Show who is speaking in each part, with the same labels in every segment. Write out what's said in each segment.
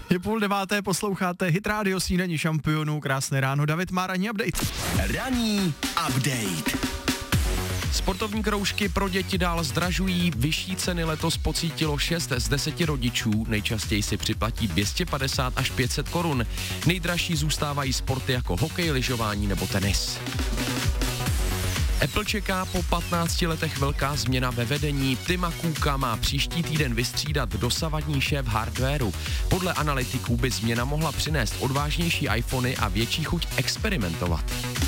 Speaker 1: Je 8:30, posloucháte Hit Radio Snídaní šampionů, krásné ráno, David má ranní update.
Speaker 2: Ranní update.
Speaker 3: Sportovní kroužky pro děti dál zdražují, vyšší ceny letos pocítilo 6 z 10 rodičů, nejčastěji si připlatí 250 až 500 korun. Nejdražší zůstávají sporty jako hokej, lyžování nebo tenis. Apple čeká po 15 letech velká změna ve vedení. Tima Cooka má příští týden vystřídat dosavadní šéf hardwaru. Podle analytiků by změna mohla přinést odvážnější iPhony a větší chuť experimentovat.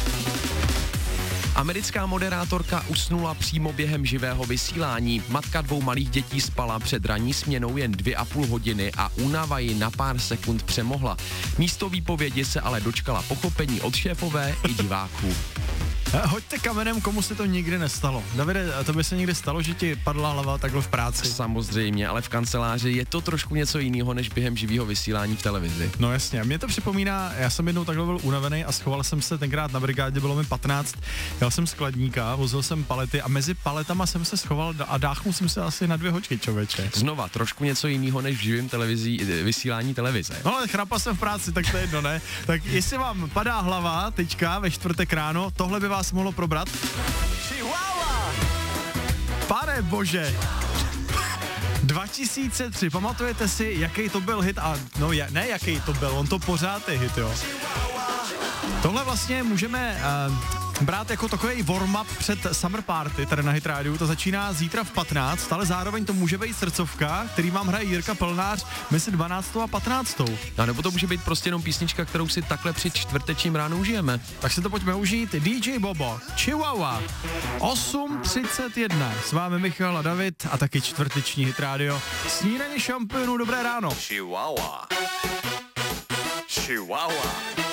Speaker 3: Americká moderátorka usnula přímo během živého vysílání. Matka 2 malých dětí spala před ranní směnou jen 2,5 hodiny a únava ji na pár sekund přemohla. Místo výpovědi se ale dočkala pochopení od šéfové i diváků.
Speaker 1: Hoďte kamenem, komu se to nikdy nestalo. Davide, to by se někdy stalo, že ti padla hlava takhle v práci?
Speaker 3: Samozřejmě, ale v kanceláři je to trošku něco jiného, než během živého vysílání v televizi.
Speaker 1: No jasně, mě to připomíná, já jsem jednou takhle byl unavený a schoval jsem se tenkrát na brigádě, bylo mi 15, jel jsem skladníka, vozil jsem palety a mezi paletama jsem se schoval a dáchnul jsem se asi na 2 hoďky, člověče.
Speaker 3: Znova, trošku něco jiného, než v živém vysílání televize.
Speaker 1: No ale chrapal jsem v práci, tak to je jedno, ne? Tak jestli vám padá hlava teďka ve čtvrtek ráno, tohle by vás mohlo probrat. Chihuahua! Pane bože! 2003, pamatujete si, jaký to byl hit? A no ne jaký to byl, on to pořád je hit, jo. Tohle vlastně můžeme brát jako takový warm-up před Summer Party, tady na Hit Radio, to začíná zítra v 15, ale zároveň to může být srdcovka, který vám hraje Jirka Plnář mezi 12. a 15.
Speaker 3: A nebo to může být prostě jenom písnička, kterou si takhle při čtvrtečním ránu užijeme.
Speaker 1: Tak si to pojďme užít. DJ Bobo, Chihuahua, 8:31. S vámi Michal a David a taky čtvrteční Hit Radio. Snídaně šampionů, dobré ráno.
Speaker 2: Chihuahua. Chihuahua.